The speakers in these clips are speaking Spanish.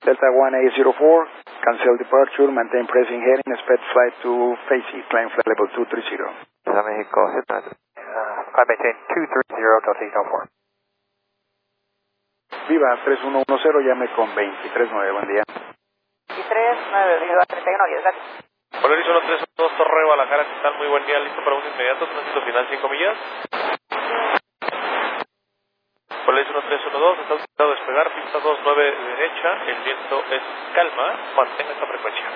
Delta 1A04, cancel departure, maintain pressing heading, expect flight to Facey, climb flight level 230. Ciudad México, climb maintain 230.804. Viva 3110, llame con 239, buen día. 239, Viva 3110, gracias. Polaris 1312, Torre Guadalajara, ¿qué tal? Muy buen día, listo para un inmediato, tránsito final 5 millas. Polaris 1312, está autorizado a despegar, pista 29 derecha, el viento es calma, mantenga esta frecuencia.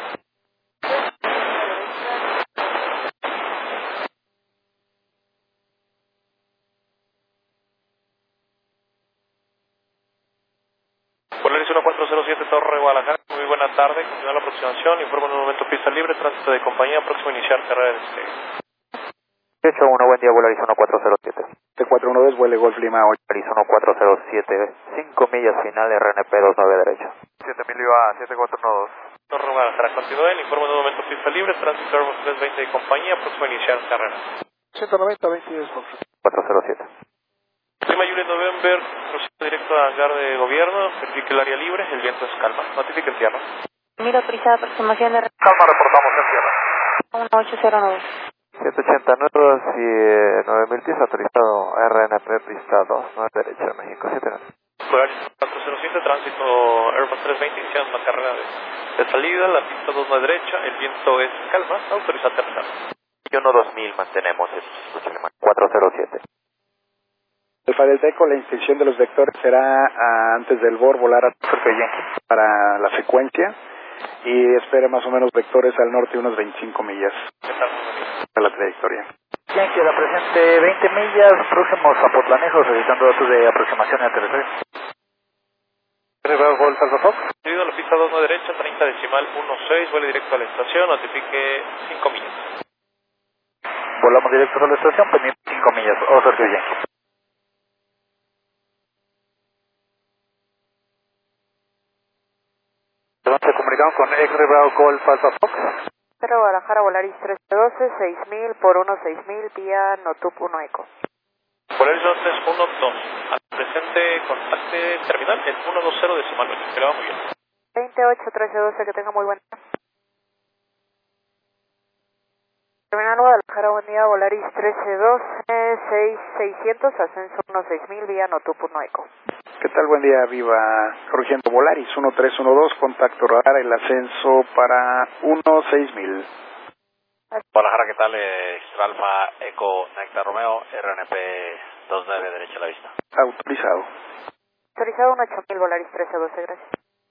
Polaris 1407, Torre Guadalajara, muy buena tarde, continúa la aproximación, informa en un momento pista libre, tránsito de compañía, próximo a iniciar carrera de despegue. 81, buen día, Polaris 1407. T412, vuele Golf Lima 8. Polaris 1407, 5 millas final, RNP 29 derecha. 7000 IVA 7412. Torre Guadalajara, continúen, informa en un momento pista libre, tránsito Airbus 320 de compañía, próximo a iniciar carrera. 190, 22, 407. Lima Juliet November, proceso directo a hangar de gobierno, verifique el área libre, el viento es calma, notifique en tierra. Mira, autorizada aproximación de Calma, reportamos en tierra. 1809. 189 y 9000 pies autorizado, RNP pista 29 derecha, México 79. Polaris 407, tránsito Airbus 320, iniciando la carrera de salida, la pista 29 derecha, el viento es calma, autorizado a aterrizar. 2000 mantenemos, 407. Alfa Delta Eco, la intención de los vectores será antes del BOR volar a para la secuencia y espere más o menos vectores al norte unos 25 millas ¿Qué tal? para la trayectoria. Yankee, a la presente 20 millas, próximos a Potlanejo, revisando datos de aproximación y aterrizaje. Reservado Golf Alfa Fox. Seguido a la pista 29 derecha, 30 decimal 16, vuele directo a la estación, notifique 5 millas. Volamos directo a la estación, pendiente 5 millas, o Sergio Yankee. Se comunicaron con X-Ray Golf Alpha Fox. Pero Guadalajara, Volaris 1312, 6000 por 6000 vía Notup 1 Eco. Polaris 312, al presente contacte terminal en 120 decimal 8, que le va muy bien. 28 1312, que tenga muy buena. Terminal Guadalajara, buen día, Volaris 1312, 6600, ascenso 16000 vía Notup 1 Eco. ¿Qué tal? Buen día, viva. Corrigiendo Volaris 1312, contacto radar, el ascenso para 16000. Guadalajara, ¿qué tal? Alfa Eco Nectar Romeo, RNP 29 derecha a la vista. Autorizado. Autorizado 8000, Volaris 1312, gracias.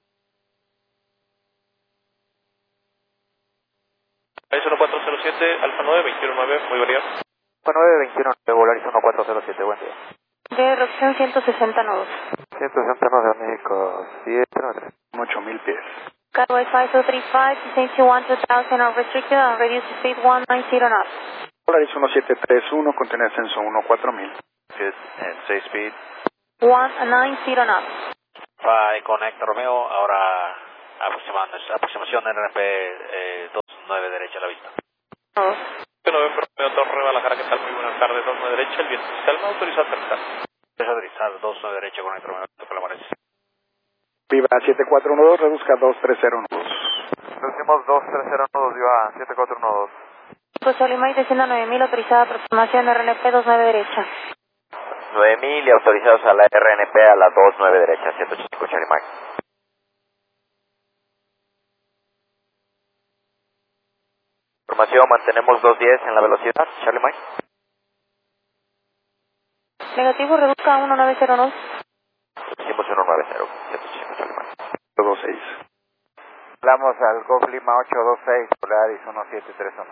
Es 1407, Alfa 9, 219, muy variado. 921 de Volaris 1407, buen día. De reducción 160 nodos. 169 de México 793. 8000 pies. Cutaway 5035, descent 2000 unrestricted and reduce speed 190 knots. Polaris 1731, contiene ascenso 14000. Good, and 6 speed. 190 knots. Alfa Eco Nectar Romeo, ahora aproximación RNP 29 derecha a la vista. Nodos. November Romeo Torre Guadalajara, ¿qué tal? Muy buenas tardes, 29 derecha, el viento es calma, autorizado a aterrizar. Deja aterrizar, 29 derecha con Nectar Romeo, ¿qué le parece? Viva 7412, reduzca 2302. Reducimos 2302, viva 7412. Pues Lima y descienda 9000, autorizada aproximación RNP 29 derecha. 9000 y autorizados a la RNP a la 29 derecha, 185 Charlie Mike. Información, mantenemos 210 en la velocidad, Charlie Mike. Negativo, reduzca 1902. Hicimos 190, 185 Charlie Mike. 26. Hablamos al Golf Lima 826, Polaris 1731.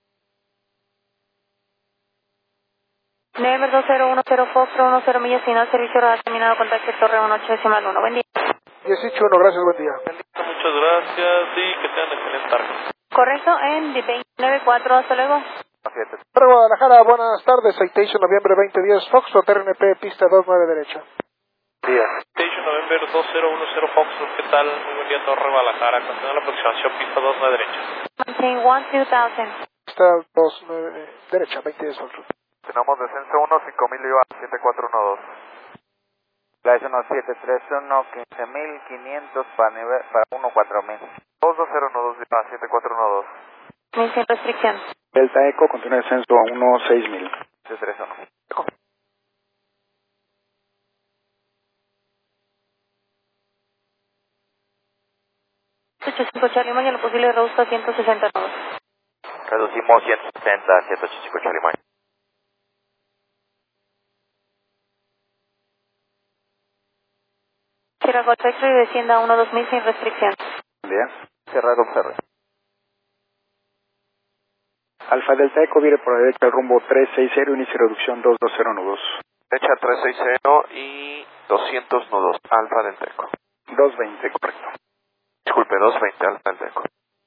November 2010 Fox, 10 millas final, servicio radar terminado, contacto Torre 18 decimal 1. Buen día. 181, gracias, buen día. Muchas gracias y que tengan excelente tarde. Correcto, en 294, hasta luego. Para Guadalajara, buenas tardes, Citation Noviembre 2010, Fox, RNP, pista 29 derecha. Día. Station November 2010 Fox, ¿qué tal? Muy buen día, Torre Guadalajara, continúa la aproximación, pista 29 derecha. Maintain 12000. Pista 29 derecha, 2010 Fox. Tenemos descenso 1, 5000 IVA 7412. La S1731, 15.500 para 14000. 2201, 7412. 1100 restricción. Delta Eco, continúa descenso a 16000. 731. 185 Charlie Mike, en lo posible reduzco a 160 nodos. Reducimos 160 a 185 Charlie Mike. Sierra Golf X-Ray descienda a 12000 sin restricción. Bien. Cerrar observe. Alfa Delta Eco, viene por la derecha al rumbo 360, inicio reducción 220 nudos. Derecha 360 y 200 nudos. Alfa del Teco. 220, correcto. Disculpe, 220 Alfa del Teco.